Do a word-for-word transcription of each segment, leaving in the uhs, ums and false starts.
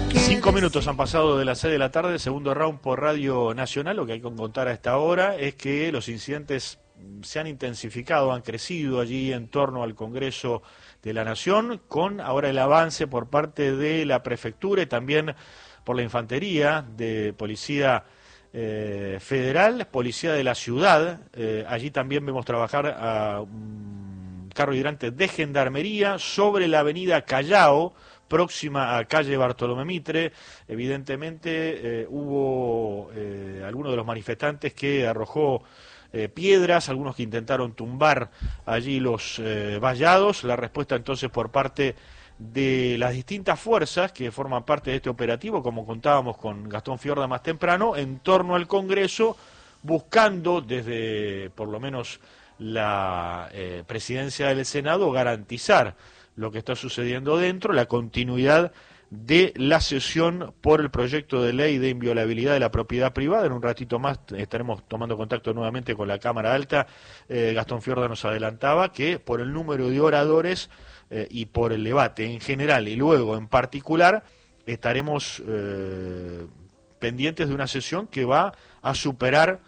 Cinco minutos han pasado de las seis de la tarde, segundo round por Radio Nacional. Lo que hay que contar a esta hora es que los incidentes se han intensificado, han crecido allí en torno al Congreso de la Nación, con ahora el avance por parte de la Prefectura y también por la Infantería de Policía eh, Federal, Policía de la Ciudad. Eh, allí también vemos trabajar a un carro hidrante de Gendarmería sobre la avenida Callao, próxima a calle Bartolomé Mitre. Evidentemente eh, hubo eh, algunos de los manifestantes que arrojó eh, piedras, algunos que intentaron tumbar allí los eh, vallados. La respuesta entonces por parte de las distintas fuerzas que forman parte de este operativo, como contábamos con Gastón Fiorda más temprano, en torno al Congreso, buscando desde por lo menos la eh, presidencia del Senado garantizar lo que está sucediendo dentro, la continuidad de la sesión por el proyecto de ley de inviolabilidad de la propiedad privada. En un ratito más estaremos tomando contacto nuevamente con la Cámara Alta. Eh, Gastón Fiorda nos adelantaba que por el número de oradores eh, y por el debate en general y luego en particular, estaremos eh, pendientes de una sesión que va a superar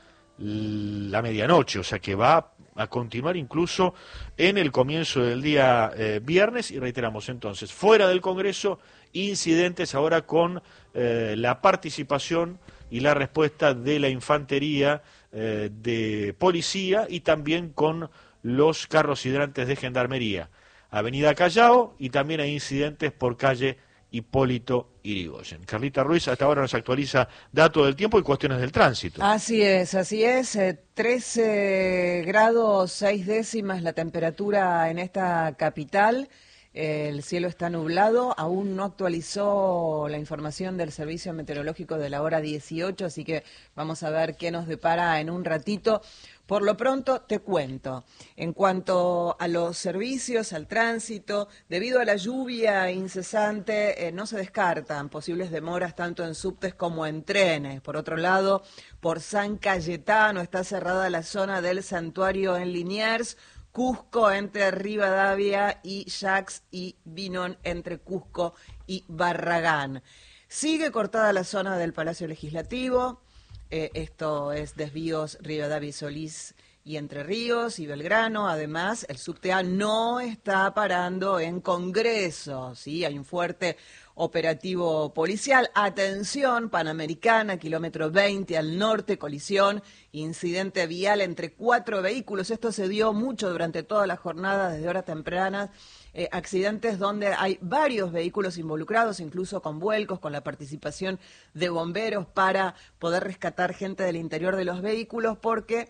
la medianoche, o sea que va a continuar incluso en el comienzo del día eh, viernes. Y reiteramos entonces, fuera del Congreso, incidentes ahora con eh, la participación y la respuesta de la Infantería eh, de Policía y también con los carros hidrantes de Gendarmería. Avenida Callao, y también hay incidentes por calle Hipólito Yrigoyen. Carlita Ruiz hasta ahora nos actualiza datos del tiempo y cuestiones del tránsito. Así es, así es. Eh, trece grados seis décimas la temperatura en esta capital. Eh, el cielo está nublado. Aún no actualizó la información del Servicio Meteorológico de la hora dieciocho, así que vamos a ver qué nos depara en un ratito. Por lo pronto, te cuento, en cuanto a los servicios, al tránsito, debido a la lluvia incesante, eh, no se descartan posibles demoras tanto en subtes como en trenes. Por otro lado, por San Cayetano está cerrada la zona del Santuario en Liniers, Cusco entre Rivadavia y Jax, y Vinón entre Cusco y Barragán. Sigue cortada la zona del Palacio Legislativo. Eh, esto es desvíos Rivadavia y Solís y Entre Ríos y Belgrano. Además, el subte A no está parando en Congreso, ¿sí? Hay un fuerte operativo policial. Atención, Panamericana, kilómetro veinte al norte, colisión, incidente vial entre cuatro vehículos. Esto se dio mucho durante toda la jornada, desde horas tempranas. Eh, accidentes donde hay varios vehículos involucrados, incluso con vuelcos, con la participación de bomberos para poder rescatar gente del interior de los vehículos, porque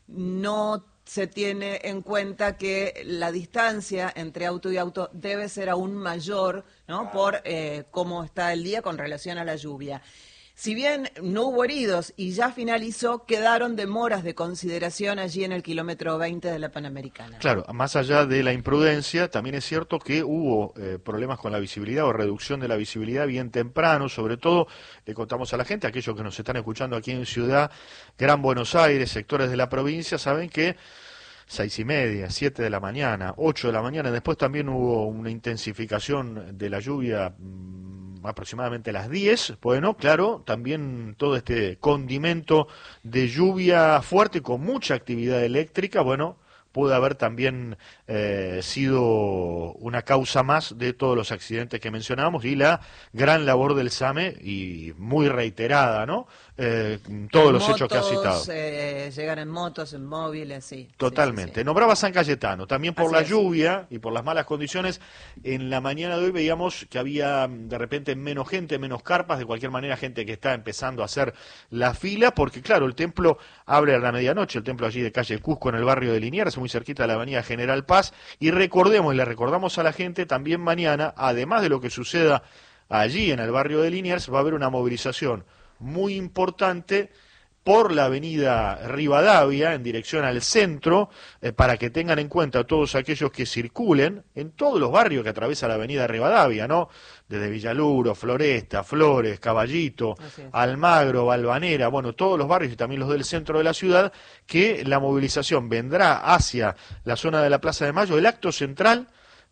no se tiene en cuenta que la distancia entre auto y auto debe ser aún mayor, ¿no? Por eh, cómo está el día con relación a la lluvia. Si bien no hubo heridos y ya finalizó, quedaron demoras de consideración allí en el kilómetro veinte de la Panamericana. Claro, más allá de la imprudencia, también es cierto que hubo eh, problemas con la visibilidad o reducción de la visibilidad bien temprano. Sobre todo, le contamos a la gente, aquellos que nos están escuchando aquí en Ciudad Gran Buenos Aires, sectores de la provincia, saben que seis y media, siete de la mañana, ocho de la mañana, después también hubo una intensificación de la lluvia mmm, aproximadamente a las diez. Bueno, claro, también todo este condimento de lluvia fuerte con mucha actividad eléctrica, bueno, puede haber también eh, sido una causa más de todos los accidentes que mencionábamos y la gran labor del SAME, y muy reiterada, ¿no? Eh, todos los motos, hechos que ha citado. Eh, llegan en motos, en móviles, sí. Totalmente. Sí, sí, sí. Nombraba San Cayetano, también por Así la es. lluvia y por las malas condiciones. En la mañana de hoy veíamos que había de repente menos gente, menos carpas, de cualquier manera gente que está empezando a hacer la fila, porque claro, el templo abre a la medianoche, el templo allí de calle Cusco en el barrio de Liniers, muy cerquita de la avenida General Paz, y recordemos y le recordamos a la gente también mañana, además de lo que suceda allí en el barrio de Liniers, va a haber una movilización muy importante por la avenida Rivadavia en dirección al centro, eh, para que tengan en cuenta todos aquellos que circulen en todos los barrios que atraviesa la avenida Rivadavia, ¿no? Desde Villaluro, Floresta, Flores, Caballito, Almagro, Balvanera, bueno, todos los barrios y también los del centro de la ciudad, que la movilización vendrá hacia la zona de la Plaza de Mayo. El acto central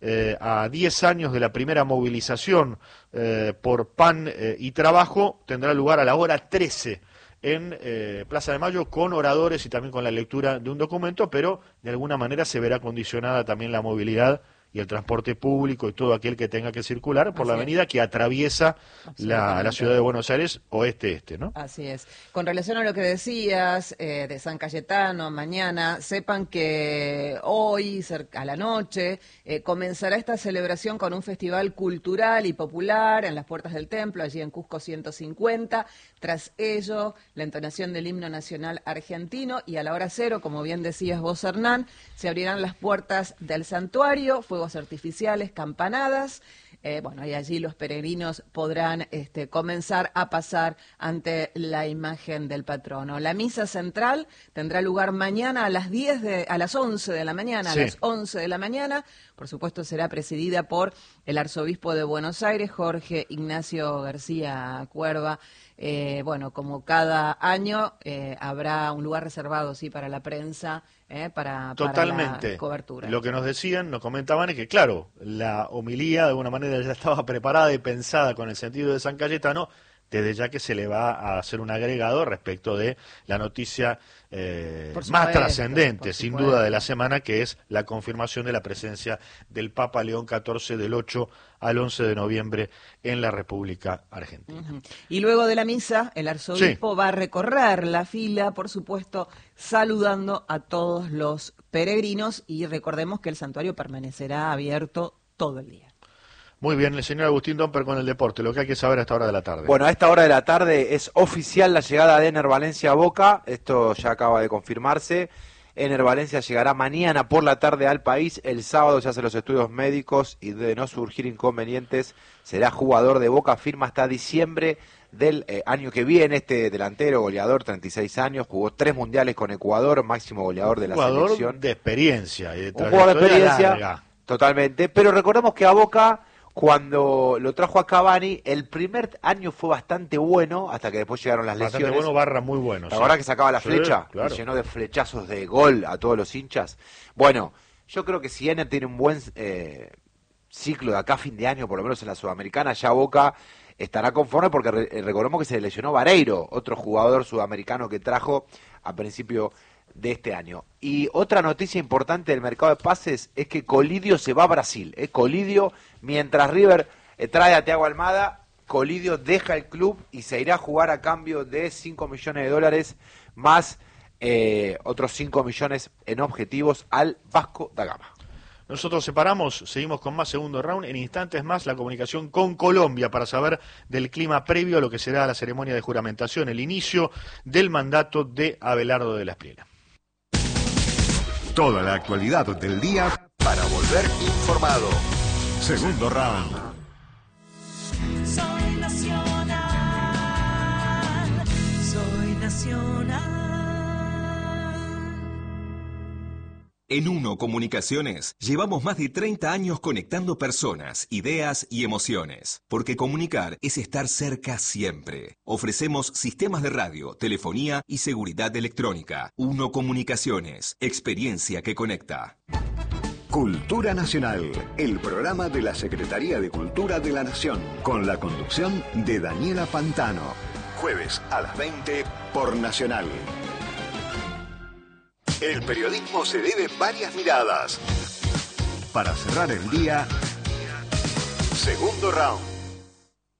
eh, a diez años de la primera movilización eh, por pan eh, y trabajo, tendrá lugar a la hora trece en eh, Plaza de Mayo, con oradores y también con la lectura de un documento, pero de alguna manera se verá condicionada también la movilidad y el transporte público y todo aquel que tenga que circular por Así la avenida es. que atraviesa la, la ciudad de Buenos Aires oeste-este, ¿no? Así es. Con relación a lo que decías eh, de San Cayetano, mañana, sepan que hoy, cerca a la noche, eh, comenzará esta celebración con un festival cultural y popular en las puertas del templo, allí en Cusco ciento cincuenta. Tras ello, la entonación del himno nacional argentino, y a la hora cero, como bien decías vos, Hernán, se abrirán las puertas del santuario, fuegos artificiales, campanadas, eh, bueno, y allí los peregrinos podrán este, comenzar a pasar ante la imagen del patrono. La misa central tendrá lugar mañana a las diez de, a las once de la mañana, sí. a las once de la mañana, por supuesto será presidida por el arzobispo de Buenos Aires, Jorge Ignacio García Cuerva. Eh, bueno, como cada año eh, habrá un lugar reservado, sí, para la prensa, eh, para, Totalmente. para la cobertura. Lo que nos decían, nos comentaban es que, claro, la homilía de alguna manera ya estaba preparada y pensada con el sentido de San Cayetano, desde ya que se le va a hacer un agregado respecto de la noticia eh, supuesto, más trascendente, sin duda, de la semana, que es la confirmación de la presencia del Papa León catorce del ocho al once de noviembre en la República Argentina. Uh-huh. Y luego de la misa, el arzobispo sí. va a recorrer la fila, por supuesto, saludando a todos los peregrinos, y recordemos que el santuario permanecerá abierto todo el día. Muy bien, el señor Agustín Domper con el deporte, lo que hay que saber a esta hora de la tarde. Bueno, a esta hora de la tarde es oficial la llegada de Ener Valencia a Boca, esto ya acaba de confirmarse. Ener Valencia llegará mañana por la tarde al país, el sábado se hacen los estudios médicos y de no surgir inconvenientes será jugador de Boca, firma hasta diciembre del eh, año que viene. Este delantero, goleador, treinta y seis años, jugó tres mundiales con Ecuador, máximo goleador de la jugador selección. de experiencia. Y de Un jugador de experiencia, larga. Totalmente, pero recordemos que a Boca, cuando lo trajo a Cavani, el primer año fue bastante bueno, hasta que después llegaron las bastante lesiones. Bastante bueno, barra muy bueno. La verdad que sacaba la sí, flecha, claro. y llenó de flechazos de gol a todos los hinchas. Bueno, yo creo que si Ener tiene un buen eh, ciclo de acá a fin de año, por lo menos en la Sudamericana, ya Boca estará conforme, porque re recordemos que se lesionó Vareiro, otro jugador sudamericano que trajo a principio de este año. Y otra noticia importante del mercado de pases es que Colidio se va a Brasil. ¿eh? Colidio, mientras River eh, trae a Thiago Almada, Colidio deja el club y se irá a jugar a cambio de cinco millones de dólares más eh, otros cinco millones en objetivos al Vasco da Gama. Nosotros separamos, seguimos con más segundo round. En instantes más la comunicación con Colombia para saber del clima previo a lo que será la ceremonia de juramentación, el inicio del mandato de Abelardo de la Espriella. Toda la actualidad del día para volver informado. Segundo round. Soy nacional, soy nacional. En Uno Comunicaciones llevamos más de treinta años conectando personas, ideas y emociones, porque comunicar es estar cerca siempre. Ofrecemos sistemas de radio, telefonía y seguridad electrónica. Uno Comunicaciones, experiencia que conecta. Cultura Nacional, el programa de la Secretaría de Cultura de la Nación, con la conducción de Daniela Pantano. Jueves a las veinte por Nacional. El periodismo se debe varias miradas. Para cerrar el día, segundo round.